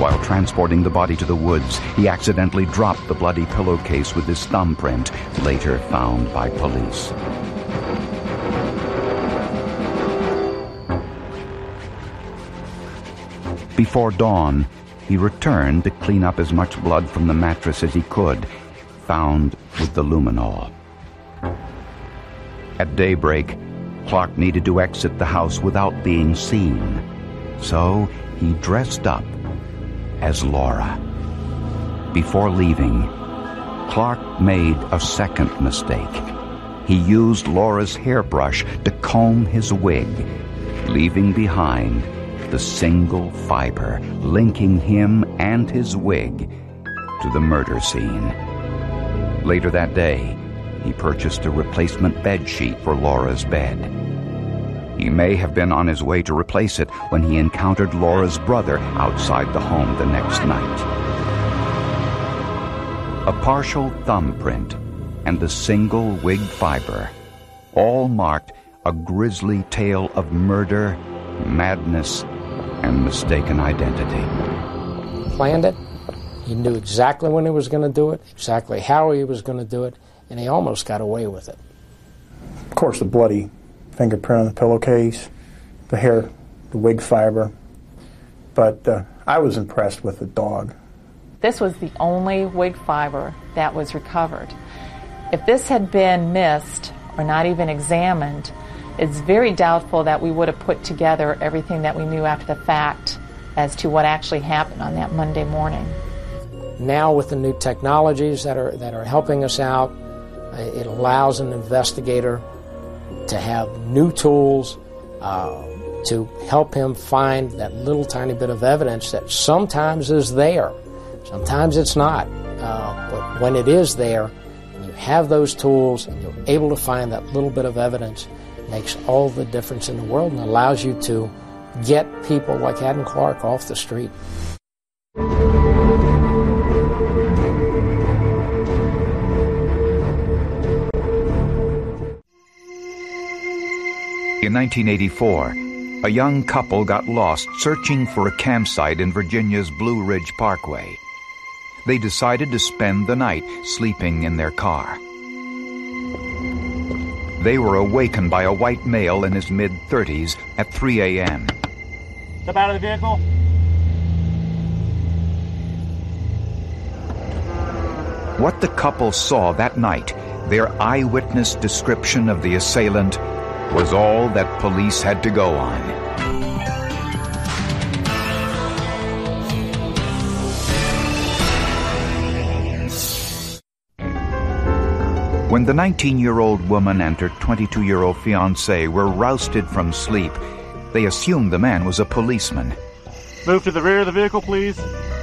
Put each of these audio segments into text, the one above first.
While transporting the body to the woods, he accidentally dropped the bloody pillowcase with his thumbprint, later found by police. Before dawn, he returned to clean up as much blood from the mattress as he could, found with the luminol. At daybreak, Clark needed to exit the house without being seen, so he dressed up as Laura. Before leaving, Clark made a second mistake. He used Laura's hairbrush to comb his wig, leaving behind the single fiber linking him and his wig to the murder scene. Later that day, he purchased a replacement bed sheet for Laura's bed. He may have been on his way to replace it when he encountered Laura's brother outside the home the next night. A partial thumbprint and the single wig fiber all marked a grisly tale of murder, madness, and mistaken identity. He planned it. He knew exactly when he was going to do it, exactly how he was going to do it, and he almost got away with it. Of course, the bloody fingerprint on the pillowcase, the hair, the wig fiber, but I was impressed with the dog. This was the only wig fiber that was recovered. If this had been missed or not even examined, it's very doubtful that we would have put together everything that we knew after the fact as to what actually happened on that Monday morning. Now with the new technologies that are helping us out, it allows an investigator to have new tools to help him find that little tiny bit of evidence that sometimes is there. Sometimes it's not. But when it is there, and you have those tools and you're able to find that little bit of evidence, it makes all the difference in the world and allows you to get people like Haddon Clark off the street. In 1984, a young couple got lost searching for a campsite in Virginia's Blue Ridge Parkway. They decided to spend the night sleeping in their car. They were awakened by a white male in his mid-30s at 3 a.m. Step out of the vehicle. What the couple saw that night, their eyewitness description of the assailant, was all that police had to go on. When the 19-year-old woman and her 22-year-old fiancé were rousted from sleep, they assumed the man was a policeman. Move to the rear of the vehicle, please.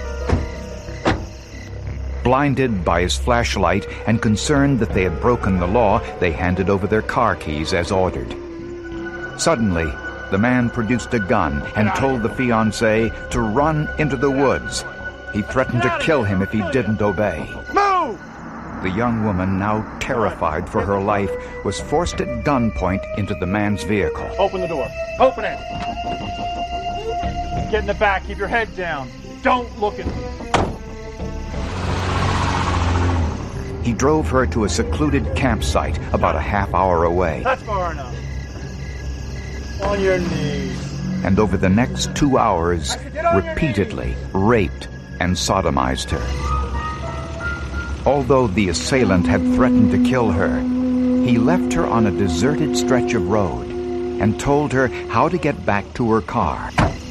Blinded by his flashlight and concerned that they had broken the law, they handed over their car keys as ordered. Suddenly, the man produced a gun and told the fiancé to run into the woods. He threatened to kill him if he didn't obey. Move! The young woman, now terrified for her life, was forced at gunpoint into the man's vehicle. Open the door. Open it! Get in the back. Keep your head down. Don't look at me. He drove her to a secluded campsite about a half hour away. That's far enough. On your knees. And over the next 2 hours, repeatedly raped and sodomized her. Although the assailant had threatened to kill her, he left her on a deserted stretch of road and told her how to get back to her car.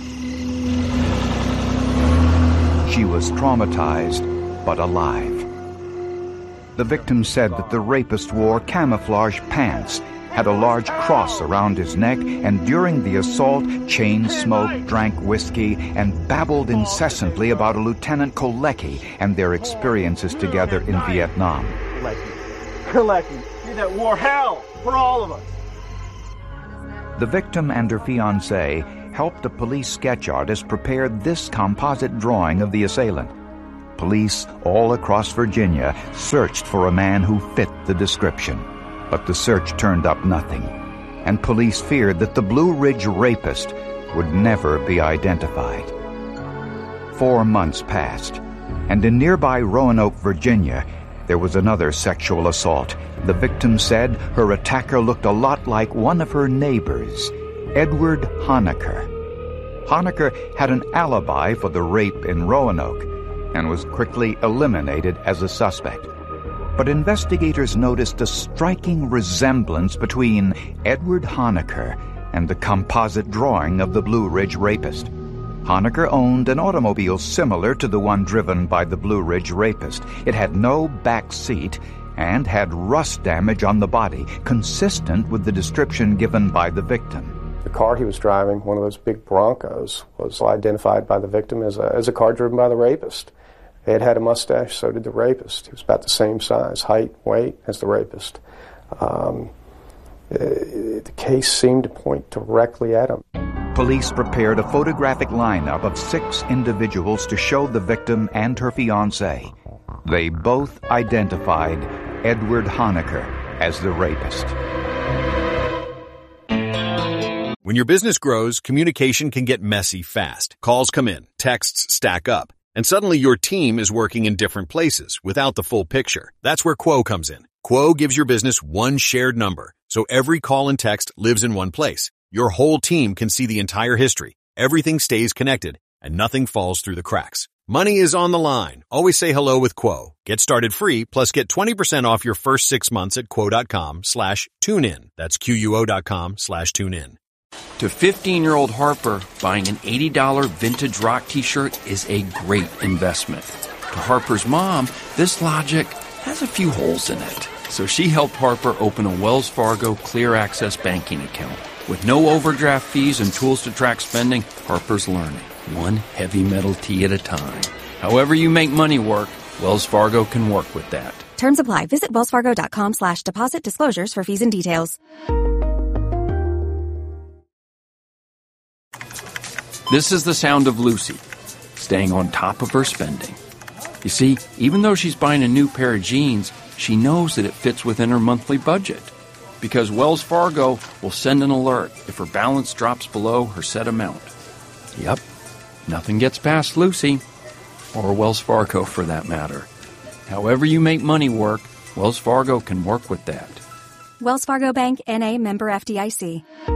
She was traumatized, but alive. The victim said that the rapist wore camouflage pants, had a large cross around his neck, and during the assault chain smoked, drank whiskey, and babbled incessantly about a Lieutenant Kolecki and their experiences together in Vietnam. Kolecki, you that war hell for all of us. The victim and her fiancé helped a police sketch artist prepare this composite drawing of the assailant. Police all across Virginia searched for a man who fit the description, but the search turned up nothing, and police feared that the Blue Ridge rapist would never be identified. 4 months passed, and in nearby Roanoke, Virginia, there was another sexual assault. The victim said her attacker looked a lot like one of her neighbors, Edward Honaker. Honaker had an alibi for the rape in Roanoke and was quickly eliminated as a suspect. But investigators noticed a striking resemblance between Edward Honaker and the composite drawing of the Blue Ridge rapist. Honaker owned an automobile similar to the one driven by the Blue Ridge rapist. It had no back seat and had rust damage on the body, consistent with the description given by the victim. The car he was driving, one of those big Broncos, was identified by the victim as a car driven by the rapist. He had a mustache, so did the rapist. He was about the same size, height, weight as the rapist. The case seemed to point directly at him. Police prepared a photographic lineup of 6 individuals to show the victim and her fiancé. They both identified Edward Honaker as the rapist. When your business grows, communication can get messy fast. Calls come in, texts stack up, and suddenly your team is working in different places without the full picture. That's where Quo comes in. Quo gives your business one shared number, so every call and text lives in one place. Your whole team can see the entire history. Everything stays connected, and nothing falls through the cracks. Money is on the line. Always say hello with Quo. Get started free, plus get 20% off your first 6 months at quo.com/tunein. That's QUO.com/tunein. To 15-year-old Harper, buying an $80 vintage rock t-shirt is a great investment. To Harper's mom, this logic has a few holes in it. So she helped Harper open a Wells Fargo Clear Access banking account. With no overdraft fees and tools to track spending, Harper's learning, one heavy metal tee at a time. However you make money work, Wells Fargo can work with that. Terms apply. Visit wellsfargo.com/deposit disclosures for fees and details. This is the sound of Lucy, staying on top of her spending. You see, even though she's buying a new pair of jeans, she knows that it fits within her monthly budget. Because Wells Fargo will send an alert if her balance drops below her set amount. Yep, nothing gets past Lucy, or Wells Fargo for that matter. However you make money work, Wells Fargo can work with that. Wells Fargo Bank, N.A., member FDIC.